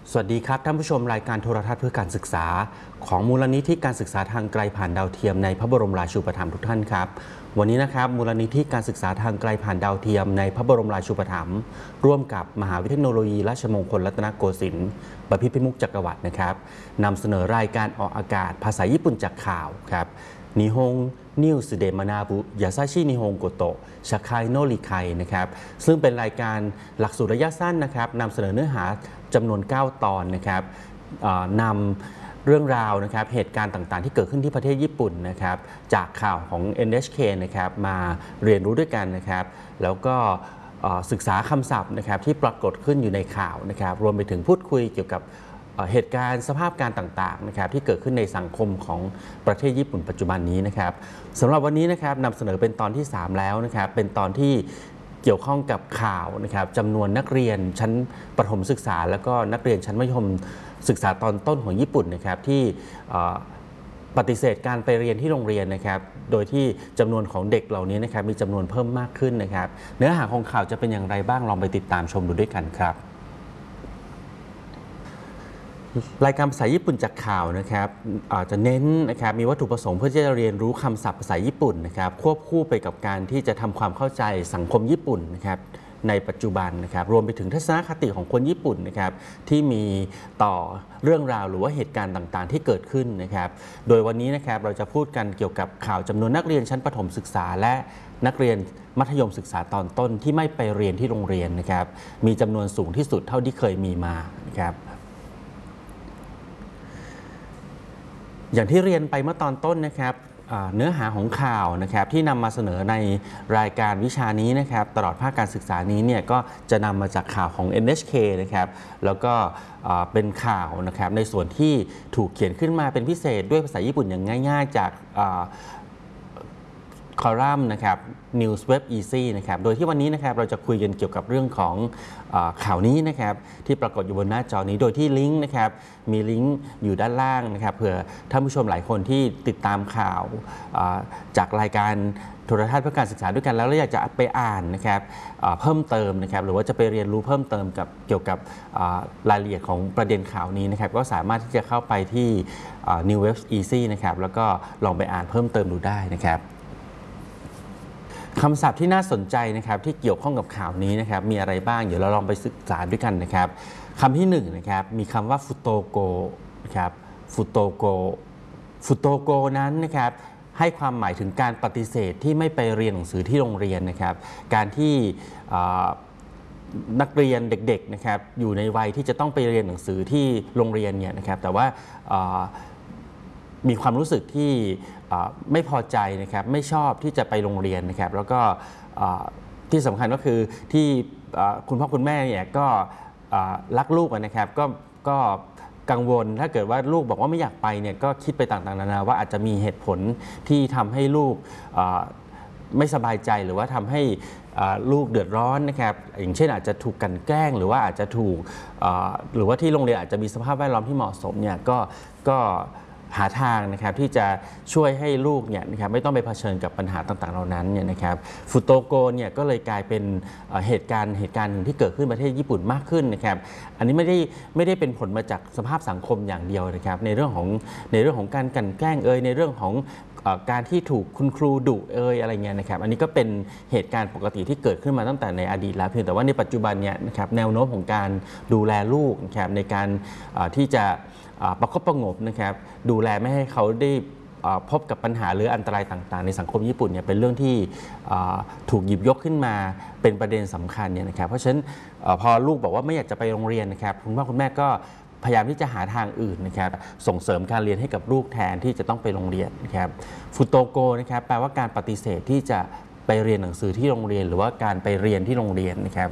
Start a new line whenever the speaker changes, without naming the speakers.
สวัสดีครับท่านผู้ชมรายการโทรทัศน์เพื่อการศึกษาของมูลนิธิการศึกษาทางไกลผ่านดาวเทียมในพระบรมราชูปถัมภ์ทุกท่านครับวันนี้นะครับมูลนิธิการศึกษาทางไกลผ่านดาวเทียมในพระบรมราชูปถัมภ์ร่วมกับมหาวิทยาลัยเทคโนโลยีราชมงคลรัตนโกสินทร์บพิตรพิมุขจักรวรรดินะครับนำเสนอรายการออกอากาศภาษาญี่ปุ่นจากข่าวครับนิฮงนิวส์เดมานาบุยาซาชินิฮงโกโตะชาคายโนริไคนะครับซึ่งเป็นรายการหลักสูตรระยะสั้นนะครับนำเสนอเนื้อหาจำนวน 9 ตอนนะครับนำเรื่องราวนะครับเหตุการณ์ต่างๆที่เกิดขึ้นที่ประเทศญี่ปุ่นนะครับจากข่าวของ NHK นะครับมาเรียนรู้ด้วยกันนะครับแล้วก็ศึกษาคำศัพท์นะครับที่ปรากฏขึ้นอยู่ในข่าวนะครับรวมไปถึงพูดคุยเกี่ยวกับเหตุการณ์สภาพการต่างๆนะครับที่เกิดขึ้นในสังคมของประเทศญี่ปุ่นปัจจุบันนี้นะครับสำหรับวันนี้นะครับนำเสนอเป็นตอนที่ 3 แล้วนะครับเป็นตอนที่เกี่ยวข้องกับข่าวนะครับจำนวนนักเรียนชั้นประถมศึกษาแล้วก็นักเรียนชั้นมัธยมศึกษาตอนต้นของญี่ปุ่นนะครับที่ปฏิเสธการไปเรียนที่โรงเรียนนะครับโดยที่จำนวนของเด็กเหล่านี้นะครับมีจำนวนเพิ่มมากขึ้นนะครับเนื้อหาของข่าวจะเป็นอย่างไรบ้างลองไปติดตามชมดูด้วยกันครับรายการภาษาญี่ปุ่นจากข่าวนะครับจะเน้นนะครับมีวัตถุประสงค์เพื่อที่จะเรียนรู้คำศัพท์ภาษาญี่ปุ่นนะครับควบคู่ไปกับการที่จะทำความเข้าใจสังคมญี่ปุ่นนะครับในปัจจุบันนะครับรวมไปถึงทัศนคติของคนญี่ปุ่นนะครับที่มีต่อเรื่องราวหรือว่าเหตุการณ์ต่างๆที่เกิดขึ้นนะครับโดยวันนี้นะครับเราจะพูดกันเกี่ยวกับข่าวจำนวนนักเรียนชั้นประถมศึกษาและนักเรียนมัธยมศึกษาตอนต้นที่ไม่ไปเรียนที่โรงเรียนนะครับมีจำนวนสูงที่สุดเท่าที่เคยมีมานะครับอย่างที่เรียนไปเมื่อตอนต้นนะครับเนื้อหาของข่าวนะครับที่นำมาเสนอในรายการวิชานี้นะครับตลอดภาคการศึกษานี้เนี่ยก็จะนำมาจากข่าวของ NHK นะครับแล้วก็เป็นข่าวนะครับในส่วนที่ถูกเขียนขึ้นมาเป็นพิเศษด้วยภาษาญี่ปุ่นอย่างง่ายๆจากคอลัมน์นะครับ News Web Easy นะครับโดยที่วันนี้นะครับเราจะคุยกันเกี่ยวกับเรื่องของข่าวนี้นะครับที่ปรากฏอยู่บนหน้าจอนี้โดยที่ลิงก์นะครับมีลิงก์อยู่ด้านล่างนะครับเผื่อท่านผู้ชมหลายคนที่ติดตามข่าวจากรายการโทรทัศน์เพื่อการศึกษาด้วยกันแล้วอยากจะไปอ่านนะครับเพิ่มเติมนะครับหรือว่าจะไปเรียนรู้เพิ่มเติมเกี่ยวกับรายละเอียดของประเด็นข่าวนี้นะครับก็สามารถที่จะเข้าไปที่ News Web Easy นะครับแล้วก็ลองไปอ่านเพิ่มเติมดูได้นะครับคำศัพท์ที่น่าสนใจนะครับที่เกี่ยวข้องกับข่าวนี้นะครับมีอะไรบ้างเดี๋ยวเราลองไปศึกษาด้วยกันนะครับคำที่1นะครับมีคำว่าฟุโตโกนะครับฟุโตโกฟุโตโกนั้นนะครับให้ความหมายถึงการปฏิเสธที่ไม่ไปเรียนหนังสือที่โรงเรียนนะครับการที่นักเรียนเด็กๆนะครับอยู่ในวัยที่จะต้องไปเรียนหนังสือที่โรงเรียนเนี่ยนะครับแต่ว่ามีความรู้สึกที่ไม่พอใจนะครับไม่ชอบที่จะไปโรงเรียนนะครับแล้วก็ที่สำคัญก็คือที่คุณพ่อคุณแม่เนี่ยก็รักลูกนะครับก็กังวลถ้าเกิดว่าลูกบอกว่าไม่อยากไปเนี่ยก็คิดไปต่างๆนานาว่าอาจจะมีเหตุผลที่ทำให้ลูกไม่สบายใจหรือว่าทำให้ลูกเดือดร้อนนะครับอย่างเช่นอาจจะถูกกลั่นแกล้งหรือว่าอาจจะถูกหรือว่าที่โรงเรียนอาจจะมีสภาพแวดล้อมที่เหมาะสมเนี่ยก็หาทางนะครับที่จะช่วยให้ลูกเนี่ยนะครับไม่ต้องไปเผชิญกับปัญหาต่างๆเหล่านั้นเนี่ยนะครับฟุโตโกเนี่ยก็เลยกลายเป็นเหตุการณ์หนึ่งที่เกิดขึ้นประเทศญี่ปุ่นมากขึ้นนะครับอันนี้ไม่ได้เป็นผลมาจากสภาพสังคมอย่างเดียวนะครับในเรื่องของการกลั่นแกล้งในเรื่องของการที่ถูกคุณครูดุอะไรเงี้ยนะครับอันนี้ก็เป็นเหตุการณ์ปกติที่เกิดขึ้นมาตั้งแต่ในอดีตแล้วเพียงแต่ว่าในปัจจุบันเนี่ยนะครับแนวโน้มของการดูแลลูกนะครับในการที่จะประคบประหงมนะครับดูแลไม่ให้เขาได้พบกับปัญหาหรืออันตรายต่างๆในสังคมญี่ปุ่นเนี่ยเป็นเรื่องที่ถูกหยิบยกขึ้นมาเป็นประเด็นสำคัญเนี่ยนะครับเพราะฉะนั้นพอลูกบอกว่าไม่อยากจะไปโรงเรียนนะครับคุณพ่อคุณแม่ก็พยายามที่จะหาทางอื่นนะครับส่งเสริมการเรียนให้กับลูกแทนที่จะต้องไปโรงเรียนนะครับฟุโตโกนะครับแปลว่าการปฏิเสธที่จะไปเรียนหนังสือที่โรงเรียนหรือว่าการไปเรียนที่โรงเรียนนะครับ